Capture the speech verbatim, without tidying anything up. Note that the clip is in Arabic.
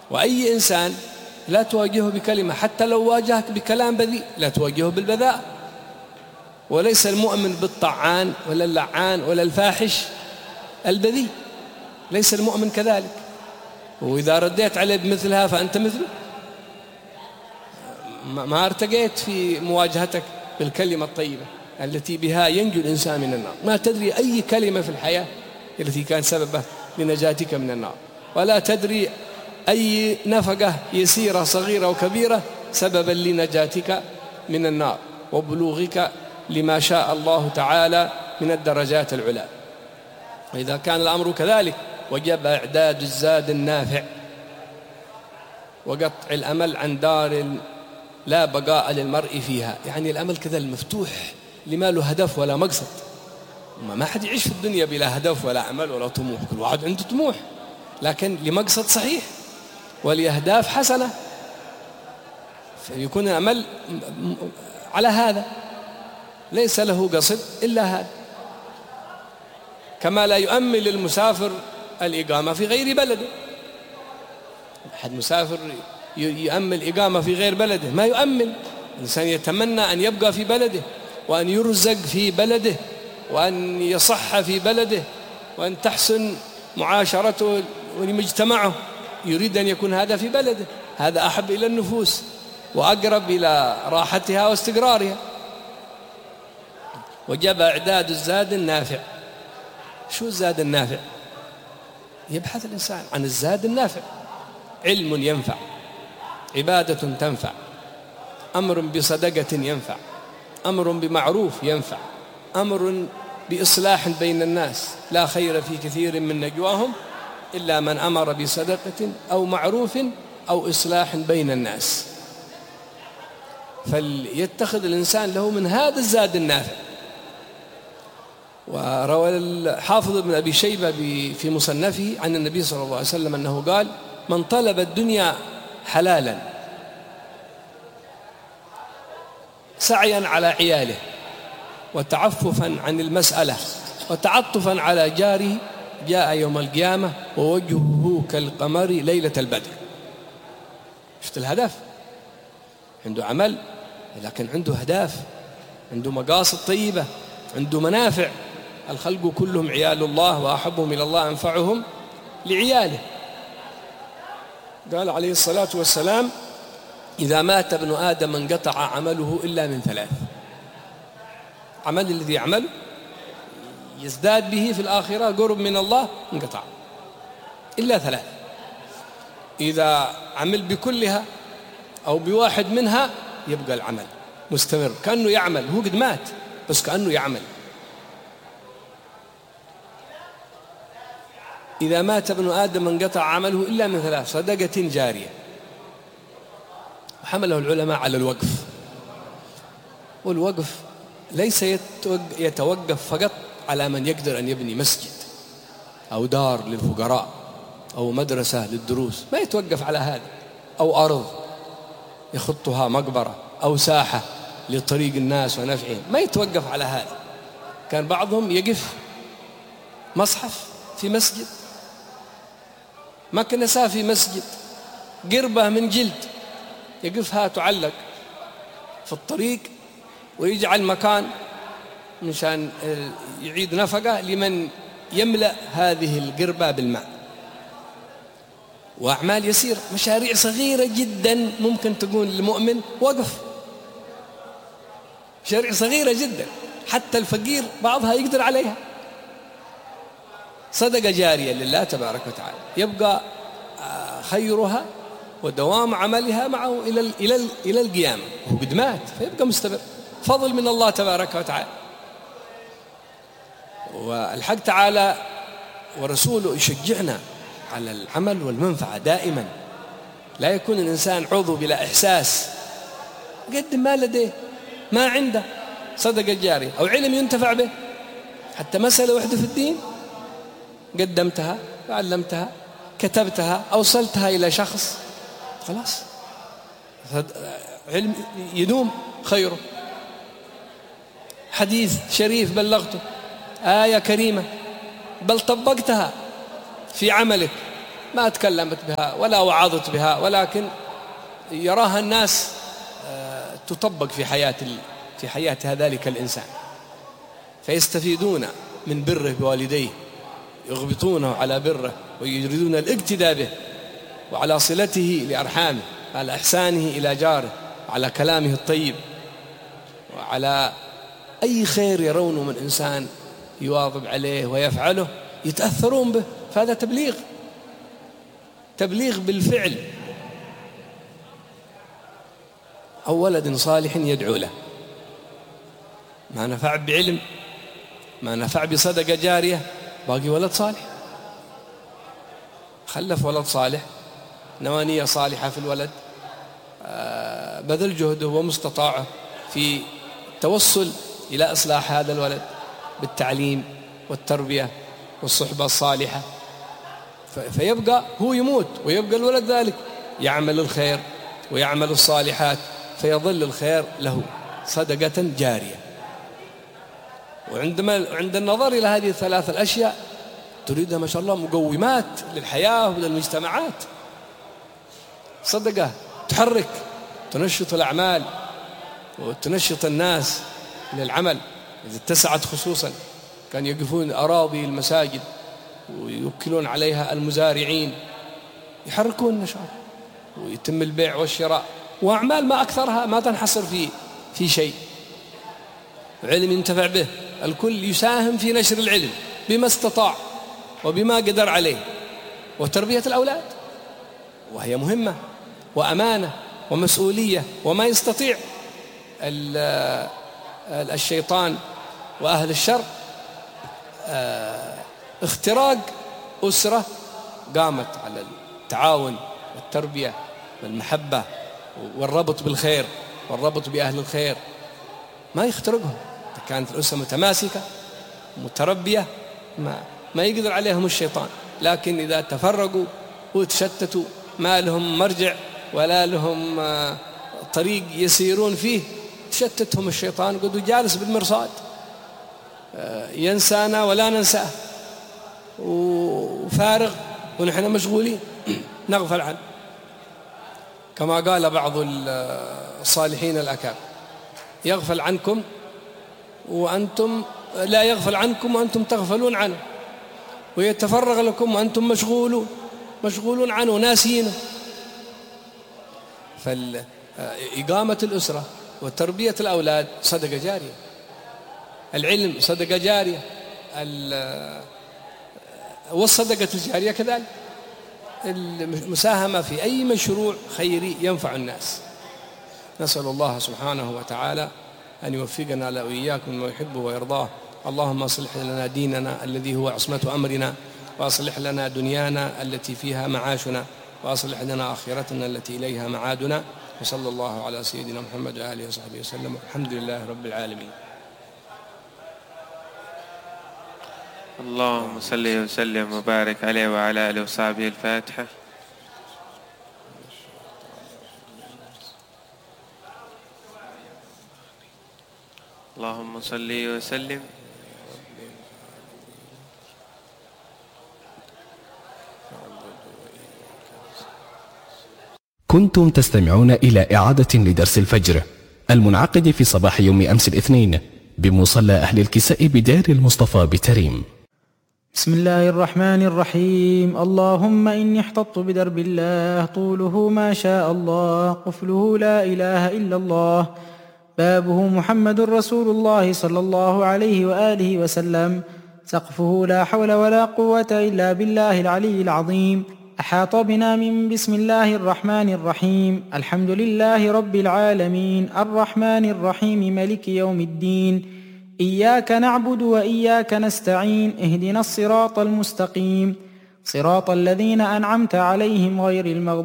وأي إنسان لا تواجهه بكلمة، حتى لو واجهك بكلام بذيء لا تواجهه بالبذاء. وليس المؤمن بالطعان ولا اللعان ولا الفاحش البذيء، ليس المؤمن كذلك. وإذا رديت عليه بمثلها فأنت مثله، ما ارتقيت في مواجهتك بالكلمة الطيبة التي بها ينجو الإنسان من النار. ما تدري أي كلمة في الحياة التي كان سببه لنجاتك من النار، ولا تدري أي نفقة يسيرة صغيرة وكبيرة سببا لنجاتك من النار وبلوغك لما شاء الله تعالى من الدرجات العلى. وإذا كان الأمر كذلك وجب إعداد الزاد النافع وقطع الأمل عن دار لا بقاء للمرء فيها. يعني الأمل كذا المفتوح لما له هدف ولا مقصد. ما حد يعيش في الدنيا بلا هدف ولا أمل ولا طموح، كل واحد عنده طموح لكن لمقصد صحيح ولأهداف حسنة، فيكون الأمل على هذا ليس له قصد إلا هذا. كما لا يؤمل المسافر الإقامة في غير بلده. أحد مسافر يؤمل إقامة في غير بلده؟ ما يؤمل. الإنسان يتمنى أن يبقى في بلده وأن يرزق في بلده وأن يصح في بلده وأن تحسن معاشرته ولمجتمعه، يريد أن يكون هذا في بلده. هذا أحب إلى النفوس وأقرب إلى راحتها واستقرارها. وجب إعداد الزاد النافع. شو الزاد النافع؟ يبحث الإنسان عن الزاد النافع. علم ينفع، عبادة تنفع، أمر بصدقة ينفع، أمر بمعروف ينفع، أمر بإصلاح بين الناس. لا خير في كثير من نجواهم إلا من أمر بصدقة أو معروف أو إصلاح بين الناس. فليتخذ الإنسان له من هذا الزاد النافع. وروى الحافظ ابن أبي شيبة في مصنفه عن النبي صلى الله عليه وسلم أنه قال: من طلب الدنيا حلالا سعيا على عياله وتعففا عن المسألة وتعطفا على جاره جاء يوم القيامة ووجهه كالقمر ليلة البدر. شفت الهدف؟ عنده عمل لكن عنده أهداف، عنده مقاصد طيبة، عنده منافع. الخلق كلهم عيال الله وأحبهم إلى الله أنفعهم لعياله. قال عليه الصلاة والسلام: إذا مات ابن آدم انقطع عمله إلا من ثلاث. عمل الذي يعمل يزداد به في الآخرة قرب من الله انقطع إلا ثلاث. إذا عمل بكلها أو بواحد منها يبقى العمل مستمر كأنه يعمل، هو قد مات بس كأنه يعمل. إذا مات ابن آدم انقطع عمله إلا من ثلاث: صدقة جارية. وحمله العلماء على الوقف. والوقف ليس يتوقف فقط على من يقدر أن يبني مسجد أو دار للفقراء أو مدرسة للدروس، ما يتوقف على هذا، أو أرض يخطها مقبرة أو ساحة لطريق الناس ونفعهم، ما يتوقف على هذا. كان بعضهم يقف مصحف في مسجد، مكنسة في مسجد، قربة من جلد يقفها تعلق في الطريق ويجعل مكان مشان يعيد نفقة لمن يملأ هذه القربة بالماء. وأعمال يسير، مشاريع صغيرة جدا ممكن تكون للمؤمن وقف، مشاريع صغيرة جدا حتى الفقير بعضها يقدر عليها. صدقة جارية لله تبارك وتعالى يبقى خيرها ودوام عملها معه إلى إلى إلى القيامة، هو قد مات فيبقى مستمر، فضل من الله تبارك وتعالى. والحق تعالى ورسوله يشجعنا على العمل والمنفعة دائما. لا يكون الإنسان عضو بلا إحساس، قدم ما لديه، ما عنده صدقة جارية أو علم ينتفع به، حتى مسألة وحدة في الدين قدمتها وعلمتها، كتبتها، أوصلتها إلى شخص، خلاص علم يدوم خيره. حديث شريف بلغته، آية كريمة بل طبقتها في عملك، ما تكلمت بها ولا وعظت بها، ولكن يراها الناس تطبق في حياة في حياة ذلك الإنسان، فيستفيدون من بره بوالديه، يغبطونه على بره ويريدون الاقتداء به وعلى صلته لأرحامه، على إحسانه إلى جاره، على كلامه الطيب، وعلى أي خير يرونه من إنسان يواظب عليه ويفعله يتأثرون به. فهذا تبليغ تبليغ بالفعل. أو ولد صالح يدعو له، ما نفع بعلم، ما نفع بصدقة جارية، باقي ولد صالح، خلف ولد صالح، نوانية صالحة في الولد، بذل جهده ومستطاعه في التوصل إلى إصلاح هذا الولد بالتعليم والتربية والصحبة الصالحة، فيبقى هو يموت ويبقى الولد ذلك يعمل الخير ويعمل الصالحات، فيظل الخير له صدقة جارية. وعندما عند النظر إلى هذه الثلاث الأشياء تريدها ما شاء الله مقومات للحياة وللمجتمعات. صدقة تحرك، تنشط الأعمال وتنشط الناس للعمل. إذا اتسعت خصوصا كان يقفون أراضي المساجد ويوكلون عليها المزارعين، يحركون النشاط ويتم البيع والشراء، وأعمال ما أكثرها ما تنحصر في في شيء، علم ينتفع به، الكل يساهم في نشر العلم بما استطاع وبما قدر عليه، وتربية الأولاد وهي مهمة وأمانة ومسؤولية، وما يستطيع الشيطان وأهل الشر اختراق أسرة قامت على التعاون والتربية والمحبة والربط بالخير والربط بأهل الخير، ما يخترقهم. كانت الأسرة متماسكة متربية ما, ما يقدر عليهم الشيطان. لكن إذا تفرقوا وتشتتوا ما لهم مرجع ولا لهم طريق يسيرون فيه، تشتتهم الشيطان، قد جالس بالمرصاد ينسانا ولا ننساه، وفارغ ونحن مشغولين نغفل عنه. كما قال بعض الصالحين الأكابر: يغفل عنكم وأنتم لا يغفل عنكم وأنتم تغفلون عنه، ويتفرغ لكم وأنتم مشغولون مشغولون عنه ناسينه. فإقامة الأسرة وتربية الأولاد صدقة جارية، العلم صدقة جارية، والصدقة الجارية كذلك، المساهمة في أي مشروع خيري ينفع الناس. نسأل الله سبحانه وتعالى أن يوفقنا لا وإياكم ما يحبه ويرضاه. اللهم أصلح لنا ديننا الذي هو عصمة أمرنا، وأصلح لنا دنيانا التي فيها معاشنا، وأصلح لنا آخرتنا التي إليها معادنا. وصلى الله على سيدنا محمد وآله وصحبه وسلم. الحمد لله رب العالمين. اللهم صل وسلم وبارك عليه وعلى آله وصحبه. الفاتحة. اللهم صل وسلم. كنتم تستمعون إلى إعادة لدرس الفجر المنعقد في صباح يوم أمس الاثنين بمصلى أهل الكساء بدار المصطفى بتريم. بسم الله الرحمن الرحيم. اللهم إني احتطت بدرب الله، طوله ما شاء الله، قفله لا إله إلا الله، بابه محمد رسول الله صلى الله عليه وآله وسلم، سقفه لا حول ولا قوة إلا بالله العلي العظيم. أحاط بنا من بسم الله الرحمن الرحيم. الحمد لله رب العالمين الرحمن الرحيم ملك يوم الدين، إياك نعبد وإياك نستعين، اهدنا الصراط المستقيم، صراط الذين أنعمت عليهم غير المغضوب